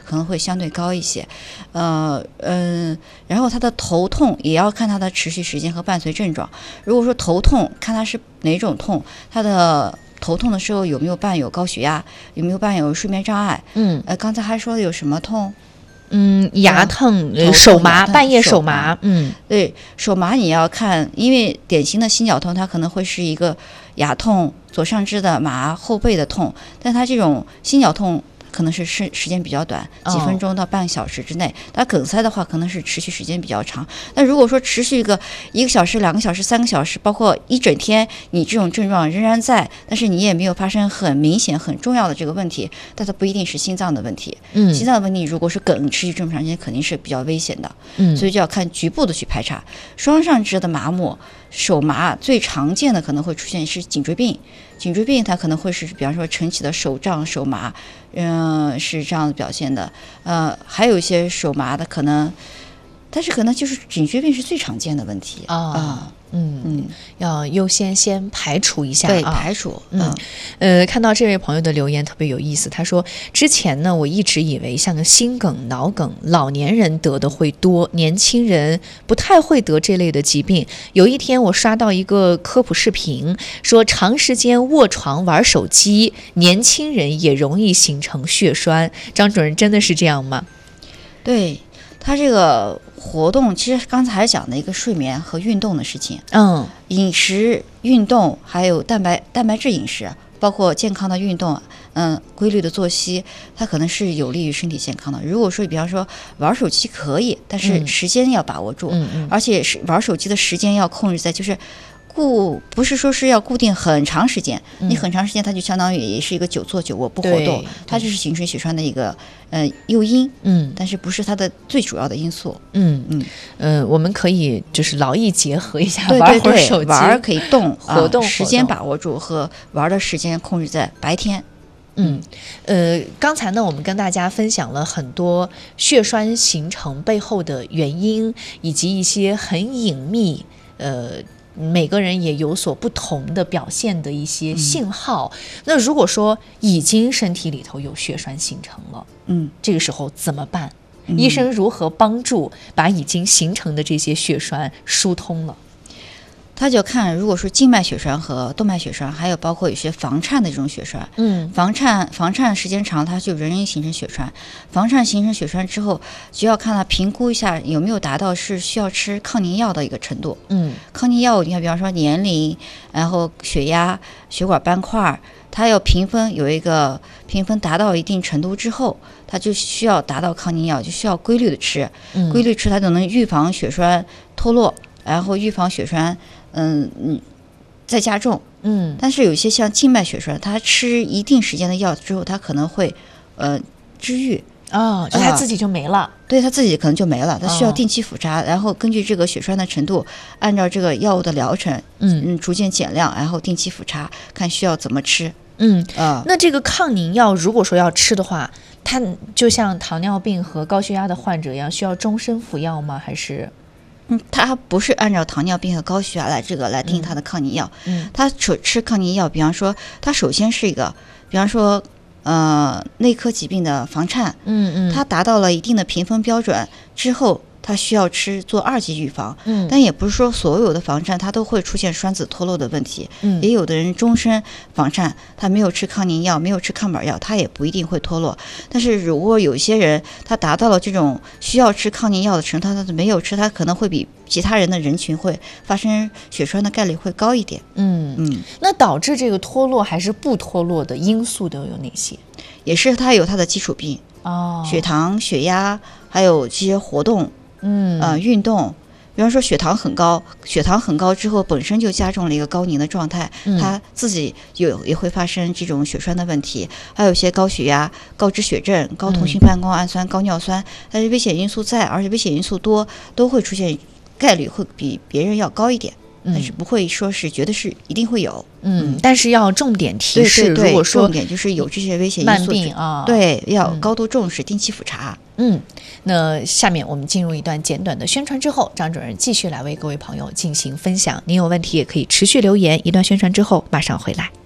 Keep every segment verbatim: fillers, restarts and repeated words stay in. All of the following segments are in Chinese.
可能会相对高一些。呃嗯、呃，然后他的头痛也要看他的持续时间和伴随症状。如果说头痛，看他是哪种痛，他的头痛的时候有没有伴有高血压，有没有伴有睡眠障碍？ 嗯， 呃，刚才还说的有什么痛？ 嗯，牙痛、 呃、 手麻， 痛半夜手麻， 麻。嗯， 对，手麻你要看，因为典型的心绞痛，它可能会是一个牙痛、左上肢的麻、后背的痛，但它这种心绞痛可能是时时间比较短，几分钟到半个小时之内。它梗塞的话，可能是持续时间比较长。那如果说持续一个一个小时、两个小时、三个小时，包括一整天，你这种症状仍然在，但是你也没有发生很明显、很重要的这个问题，但它不一定是心脏的问题。 嗯， 心脏的问题如果是梗持续这么长时间，肯定是比较危险的。 嗯， 所以就要看局部的去排查。双上肢的麻木、手麻最常见的可能会出现是颈椎病。颈椎病它可能会是比方说晨起的手胀手麻，嗯、呃，是这样的表现的。呃，还有一些手麻的可能，但是可能就是颈椎病是最常见的问题啊。 哦嗯嗯， 要优先先排除一下， 对， 啊、 排除。 嗯，呃，看到这位朋友的留言特别有意思，他说之前呢，我一直以为像心梗、脑梗，老年人得的会多，年轻人不太会得这类的疾病。有一天我刷到一个科普视频，说长时间卧床玩手机，年轻人也容易形成血栓。张主任，真的是这样吗？ 对。他这个活动其实刚才讲的一个睡眠和运动的事情， 嗯， 饮食、运动，还有蛋白蛋白质饮食，包括健康的运动，嗯，规律的作息，它可能是有利于身体健康的。如果说比方说玩手机可以，但是时间要把握住， 嗯嗯， 而且是玩手机的时间要控制在就是。固不是说是要固定很长时间， 嗯、 你很长时间它就相当于也是一个久坐久卧不活动，它就是形成血栓的一个呃诱因， 嗯， 但是不是它的最主要的因素， 嗯嗯呃，我们可以就是劳逸结合一下， 对对对， 玩会儿手机， 玩可以动活动、 啊，时间把握住和玩的时间控制在白天。 嗯，呃，刚才呢，我们跟大家分享了很多血栓形成背后的原因，以及一些很隐秘，呃。每个人也有所不同的表现的一些信号、嗯、那如果说已经身体里头有血栓形成了， 嗯， 这个时候怎么办、嗯、医生如何帮助把已经形成的这些血栓疏通了？ 他就看，如果说静脉血栓和动脉血栓，还有包括有些房颤的这种血栓， 嗯， 房颤房颤时间长，它就容易形成血栓。房颤形成血栓之后，就要看它评估一下有没有达到是需要吃抗凝药的一个程度。 嗯， 抗凝药，你看，比方说年龄，然后血压、血管斑块，它要评分，有一个评分达到一定程度之后，它就需要达到抗凝药，就需要规律的吃， 嗯、 规律吃，它就能预防血栓脱落，然后预防血栓。嗯嗯，再加重， 嗯， 但是有些像静脉血栓，它吃一定时间的药之后，它可能会呃治愈哦，就它自己就没了， 呃、对，它自己可能就没了，它需要定期复查，哦、然后根据这个血栓的程度，按照这个药物的疗程， 嗯嗯，逐渐减量，然后定期复查，看需要怎么吃， 嗯啊、呃， 那这个抗凝药如果说要吃的话，它就像糖尿病和高血压的患者一样，需要终身服药吗？还是？ 嗯，它不是按照糖尿病和高血压来这个来定它的抗凝药， 嗯， 它吃吃抗凝药，比方说它首先是一个，比方说呃内科疾病的房颤， 嗯嗯， 它达到了一定的评分标准之后，它需要吃做二级预防， 嗯， 但也不是说所有的房颤它都会出现栓子脱落的问题， 嗯， 也有的人终身房颤，他没有吃抗凝药，没有吃抗板药，他也不一定会脱落。但是如果有些人他达到了这种需要吃抗凝药的程度，他他没有吃，他可能会比其他人的人群会发生血栓的概率会高一点。 嗯嗯，那导致这个脱落还是不脱落的因素都有哪些？ 也是他有他的基础病哦， 血糖、血压，还有这些活动。 嗯呃，运动，比方说血糖很高，血糖很高之后本身就加重了一个高凝的状态， 嗯、 它自己有也会发生这种血栓的问题，还有一些高血压、高脂血症、高酮型半胱氨酸、嗯、高尿酸，但是危险因素在，而且危险因素多，都会出现概率会比别人要高一点。但是不会说是觉得是一定会有， 嗯，嗯但是要重点提示， 对对对， 如果说重点就是有这些危险因素， 慢病啊， 对，要高度重视，嗯、定期复查。 嗯，那下面我们进入一段简短的宣传之后，张主任继续来为各位朋友进行分享。您有问题也可以持续留言，一段宣传之后马上回来。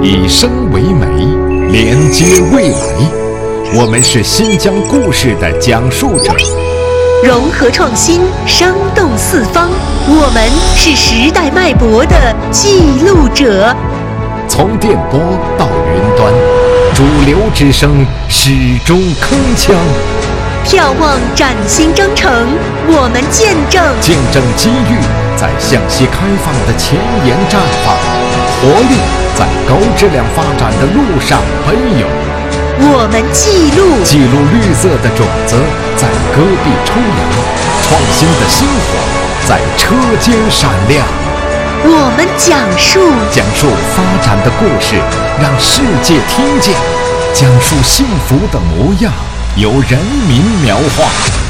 以声为媒，连接未来。我们是新疆故事的讲述者， 融合创新，生动四方。我们是时代脉搏的记录者。 从电波到云端，主流之声始终铿锵。 眺望崭新征程，我们见证见证机遇在向西开放的前沿绽放，活力在高质量发展的路上奔涌。 我们记录记录绿色的种子在戈壁抽芽，创新的星火在车间闪亮。 我们讲述讲述发展的故事，让世界听见；讲述幸福的模样，由人民描画。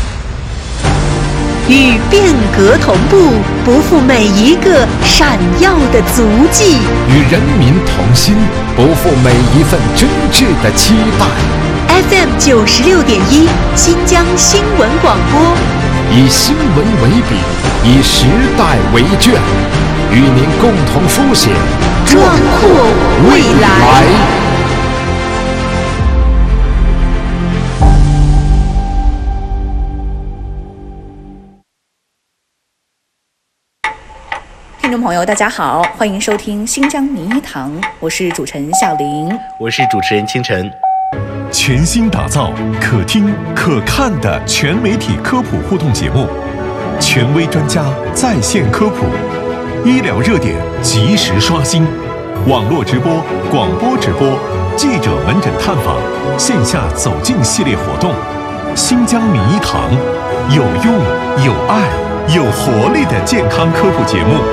与变革同步，不负每一个闪耀的足迹； 与人民同心，不负每一份真挚的期待。 F M 九十六点一，新疆新闻广播， 以新闻为笔，以时代为卷，与您共同书写壮阔未来。 听众朋友，大家好，欢迎收听新疆名医堂，我是主持人夏玲， 我是主持人清晨。 全新打造可听可看的全媒体科普互动节目，权威专家在线科普，医疗热点及时刷新，网络直播、广播直播、记者门诊探访、线下走进系列活动。新疆名医堂，有用、有爱、有活力的健康科普节目。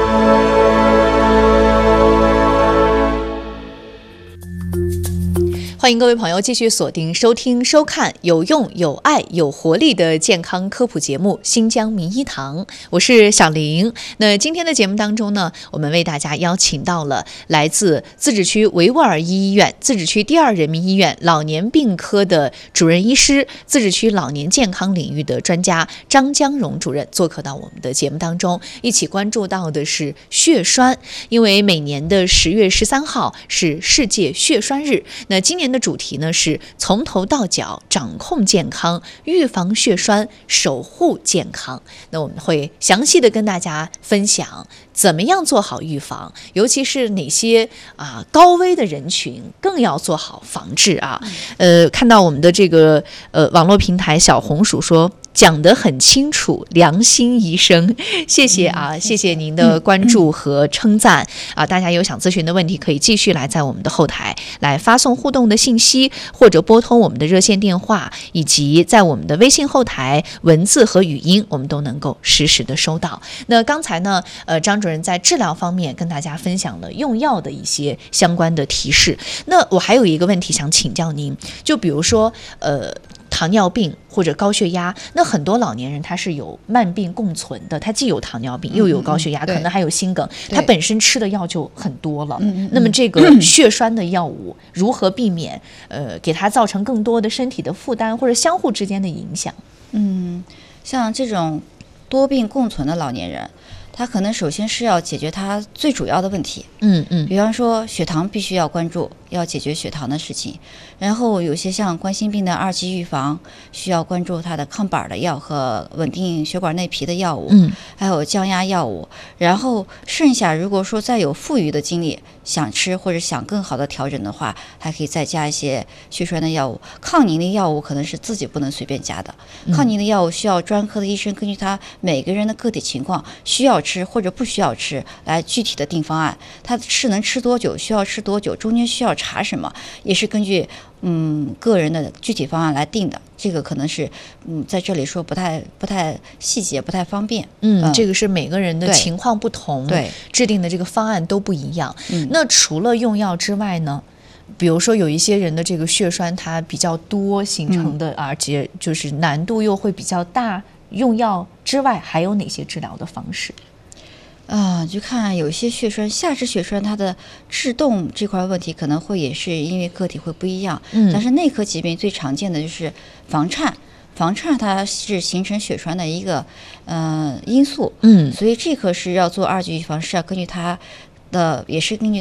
欢迎各位朋友继续锁定收听收看有用有爱有活力的健康科普节目新疆名医堂，我是小玲。那今天的节目当中呢，我们为大家邀请到了来自自治区维吾尔伊医院自治区第二人民医院老年病科的主任医师，自治区老年健康领域的专家张江荣主任做客到我们的节目当中，一起关注到的是血栓。因为每年的十月十三号是世界血栓日，那今年的主题呢是从头到脚掌控健康，预防血栓，守护健康。那我们会详细的跟大家分享怎么样做好预防，尤其是哪些啊高危的人群更要做好防治啊。呃，看到我们的这个呃网络平台小红薯说，讲得很清楚，良心医生，谢谢啊，嗯、谢谢您的关注和称赞、嗯、啊！大家有想咨询的问题，可以继续来在我们的后台来发送互动的信息，或者拨通我们的热线电话，以及在我们的微信后台文字和语音，我们都能够实时的收到。那刚才呢，呃，张主任在治疗方面跟大家分享了用药的一些相关的提示。那我还有一个问题想请教您，就比如说，呃。糖尿病或者高血压，那很多老年人他是有慢病共存的，他既有糖尿病又有高血压，嗯、可能还有心梗，他本身吃的药就很多了。那么这个血栓的药物如何避免呃给他造成更多的身体的负担或者相互之间的影响？ 嗯，像这种多病共存的老年人，他可能首先是要解决他最主要的问题， 嗯嗯， 比方说血糖必须要关注，要解决血糖的事情，然后有些像冠心病的二级预防，需要关注它的抗板的药和稳定血管内皮的药物， 嗯， 还有降压药物，然后剩下如果说再有富余的精力想吃或者想更好的调整的话，还可以再加一些血栓的药物。抗凝的药物可能是自己不能随便加的，抗凝的药物需要专科的医生根据他每个人的个体情况需要吃或者不需要吃来具体的定方案，他是能吃多久，需要吃多久，中间需要查什么，也是根据嗯个人的具体方案来定的。这个可能是嗯在这里说不太不太细节，不太方便。 嗯，嗯这个是每个人的情况不同， 对， 制定的这个方案都不一样。 嗯， 那除了用药之外呢？比如说有一些人的这个血栓它比较多形成的，嗯、而且就是难度又会比较大，用药之外还有哪些治疗的方式？ 啊，就看有一些血栓，下肢血栓它的制动这块问题可能会也是因为个体会不一样， 嗯， 但是内科疾病最常见的就是房颤，房颤它是形成血栓的一个呃因素， 嗯， 所以这个是要做二级预防，是要根据它的也是根据